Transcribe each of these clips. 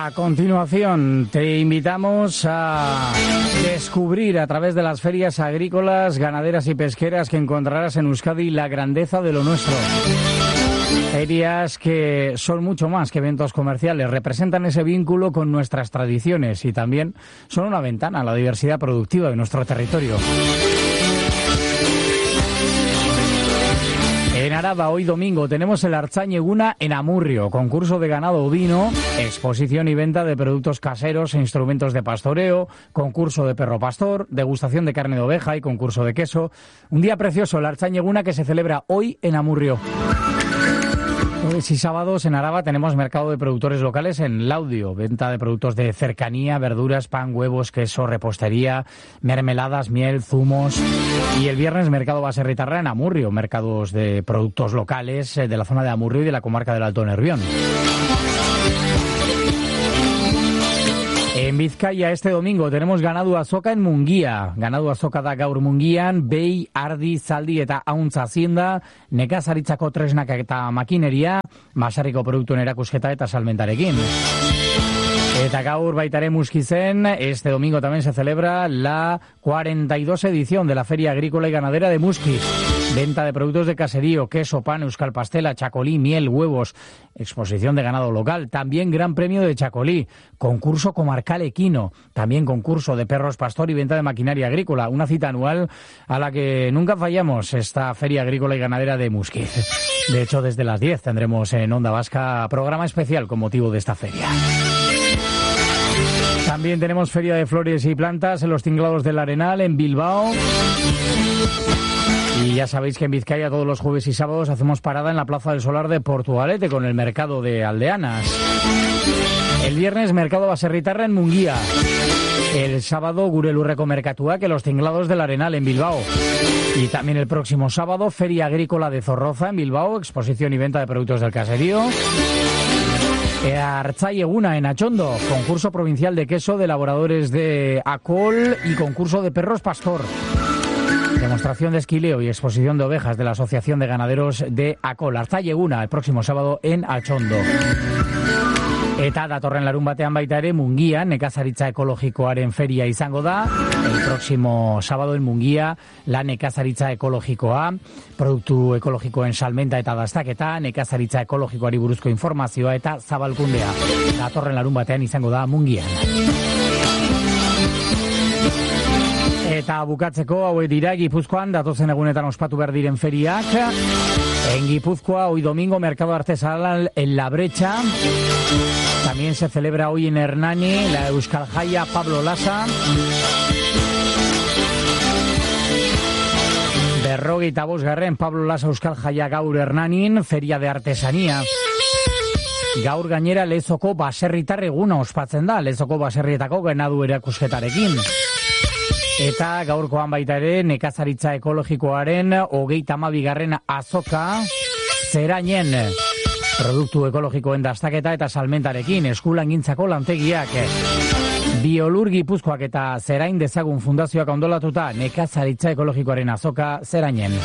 A continuación, te invitamos a descubrir a través de las ferias agrícolas, ganaderas y pesqueras que encontrarás en Euskadi la grandeza de lo nuestro. Ferias que son mucho más que eventos comerciales, representan ese vínculo con nuestras tradiciones y también son una ventana a la diversidad productiva de nuestro territorio. En Araba, hoy domingo, tenemos el Artzain Eguna en Amurrio, concurso de ganado ovino, exposición y venta de productos caseros e instrumentos de pastoreo, concurso de perro pastor, degustación de carne de oveja y concurso de queso. Un día precioso, el Artzain Eguna, que se celebra hoy en Amurrio. Jueves y sábados en Araba tenemos mercado de productores locales en Laudio, venta de productos de cercanía, verduras, pan, huevos, queso, repostería, mermeladas, miel, zumos. Y el viernes mercado Baserritarra en Amurrio, mercados de productos locales de la zona de Amurrio y de la comarca del Alto Nervión. En Vizcaya este domingo tenemos ganadu azoka en Mungia. Ganadu azoka da gaur Mungian, behi, ardi, zaldi eta auntza hazienda, nekazaritzako tresnak eta makineria, basarriko produktuen erakusketa eta salmentarekin. Eta gaur baita ere Muskizen, este domingo también se celebra la 42 edición de la Feria Agrícola y Ganadera de Muskiz. Venta de productos de caserío, queso, pan, euskal pastela, chacolí, miel, huevos, exposición de ganado local, también gran premio de chacolí, concurso comarcal equino, también concurso de perros pastor y venta de maquinaria agrícola, una cita anual a la que nunca fallamos, esta Feria Agrícola y Ganadera de Muskiz. De hecho, desde las 10 tendremos en Onda Vasca programa especial con motivo de esta feria. También tenemos Feria de Flores y Plantas en los Tinglados del Arenal, en Bilbao. Y ya sabéis que en Vizcaya todos los jueves y sábados hacemos parada en la Plaza del Solar de Portugalete con el mercado de aldeanas. El viernes mercado Baserritarra en Mungia. El sábado Gure Lurreko Merkatua, que los Tinglados del Arenal en Bilbao. Y también el próximo sábado Feria Agrícola de Zorroza en Bilbao, exposición y venta de productos del caserío. Artzain Eguna en Achondo, concurso provincial de queso de elaboradores de Acol y concurso de perros pastor. Demostración de esquileo y exposición de ovejas de la Asociación de Ganaderos de Acol. Artzain Eguna el próximo sábado en Achondo. Eta datorren larun batean baita ere Mungian nekazaritza ekologikoaren feria izango da. El próximo sábado en Mungia la nekazaritza ekologikoa, produktu ekologikoen salmenta eta dastaketa, nekazaritza ekologikoari buruzko informazioa eta zabalkundea. Datorren larun batean izango da Mungian. Eta bukatzeko hauek dira Gipuzkoan datozen egunetan ospatu behar diren feriak. En Guipúzcoa, hoy domingo, mercado artesanal en La Brecha. También se celebra hoy en Hernani la Euskal Jaia Pablo Lasa. Berrogeita bosgarren Pablo Lasa Euskal Jaia gaur Hernanin, feria de artesanía. Gaur gainera Lezoko baserritar eguna ospatzen da, Lezoko baserrietako ganadu erakusketarekin. Eta gaurkoan baita ere nekazaritza ekologikoaren 32. azoka Zerainen. Produktu ekologikoen dastaketa eta salmentarekin eskulangintzako lantegiak. Biolur Gipuzkoak eta Zerain Dezagun Fundazioak ondolatuta nekazaritza ekologikoaren azoka Zerainen.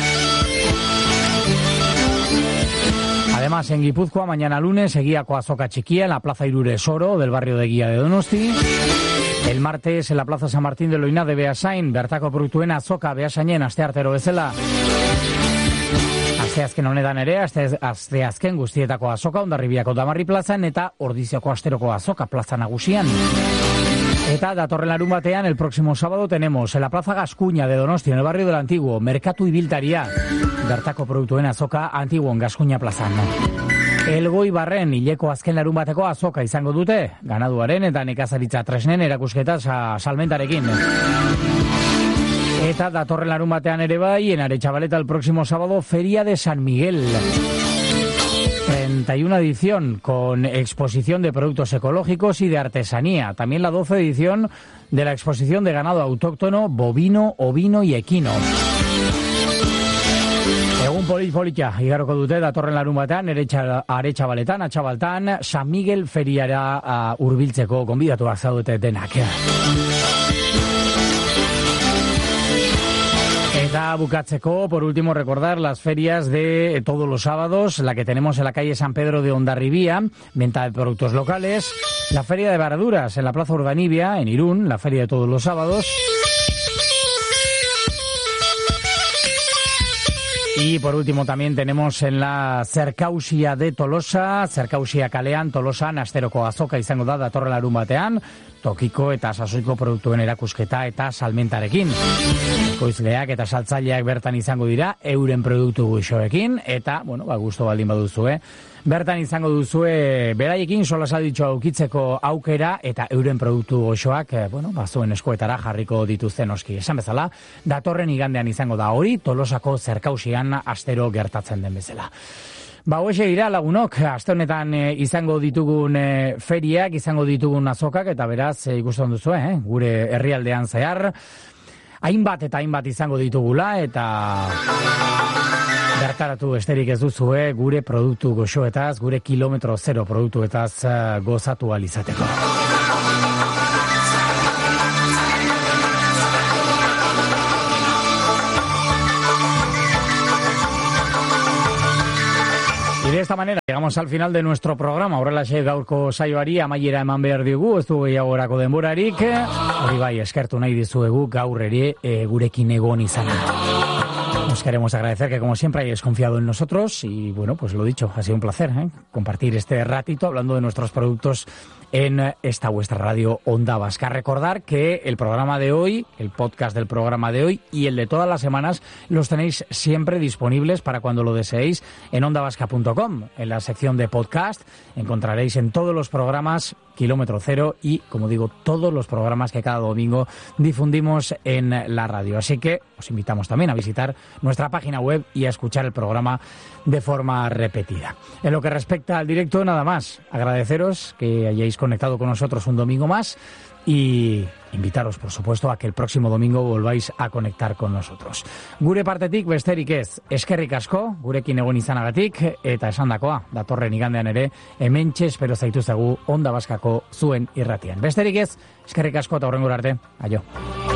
Además, en Guipúzcoa, mañana lunes, Eguiako azoka txikia en la Plaza Irure Soro del barrio de Eguía de Donosti. El martes en la Plaza San Martín de Loina de Beasain, bertako produktuen azoka Beasainen asteartero bezala. Asteazken honetan ere, asteazken guztietako azoka Hondarribiako Damarri plazan eta Ordiziako asteroko azoka plaza nagusian. Eta datorren larun batean, el próximo sábado tenemos en la Plaza Gascuña de Donosti, en el barrio del Antiguo, Merkatu Ibiltaria, bertako produktuen azoka Antiguon Gascuña plazan. Elgoibarren hileko azken larun bateko azoka izango dute, ganaduaren eta nekazaritza tresnen erakusketa salmentarekin. Eta datorren larun batean ere bai, en Aretxabaleta el próximo sábado, Feria de San Miguel. 31 edición con exposición de productos ecológicos y de artesanía. También la 12 edición de la exposición de ganado autóctono, bovino, ovino y equino. Egun politia, igaroko dute datorren larun batean, Aretxabaletan, Atxabaltan, San Miguel feriara hurbiltzeko gonbidatuak zaudete denak. Eta Ya bucatzeko, por último, recordar las ferias de todos los sábados, la que tenemos en la calle San Pedro de Hondarribía, venta de productos locales, la feria de verduras en la Plaza Urdanibia, en Irún, la feria de todos los sábados. Y por último también tenemos en la Zerkausia de Tolosa, Zerkausia kalean, Tolosan, asteroko azoka izango da datorren larun batean, tokiko eta sasoiko produktuen erakusketa eta salmentarekin. Ekoizleak eta saltzaileak bertan izango dira, euren produktu goxoekin, eta, gusto baldin baduzue, bertan izango duzue beraiekin solasalditxo aukitzeko aukera eta euren produktu goxoak, zuen eskuetara jarriko dituzten noski. Esan bezala, datorren igandean izango da hori, Tolosako Zerkausian astero gertatzen den bezala. Hoxe dira lagunok, aste honetan izango ditugun feriak, izango ditugun azokak, eta beraz ikusten duzu, gure herrialdean zehar, hainbat eta hainbat izango ditugula, eta bertaratu besterik ez duzue gure produktu goxoetaz, gure kilometro zero produktuetaz gozatu alizateko. Y de esta manera llegamos al final de nuestro programa. Horrelaxe gaurko saioari amaiera eman behar digu, ez du gehiagorako denborarik. Hori bai, eskertu nahi dizuegu gaur ere gurekin egon izana. Nos queremos agradecer que como siempre hayáis confiado en nosotros y pues lo dicho, ha sido un placer compartir este ratito hablando de nuestros productos en esta vuestra radio Onda Vasca. Recordar que el programa de hoy, el podcast del programa de hoy y el de todas las semanas los tenéis siempre disponibles para cuando lo deseéis en ondavasca.com. En la sección de podcast encontraréis en todos los programas Kilómetro Cero y, como digo, todos los programas que cada domingo difundimos en la radio. Así que os invitamos también a visitar nuestra página web y a escuchar el programa de forma repetida. En lo que respecta al directo, nada más. Agradeceros que hayáis conectado con nosotros un domingo más y invitaros, por supuesto, a que el próximo domingo volváis a conectar con nosotros. Gure partetik besterik ez, eskerrik asko, gurekin egon izanagatik, eta esandakoa, datorren igandean ere, hementxe espero zaituztegu Onda Baskako zuen irratian. Besterik ez, eskerrik asko eta hurrengora arte, aio.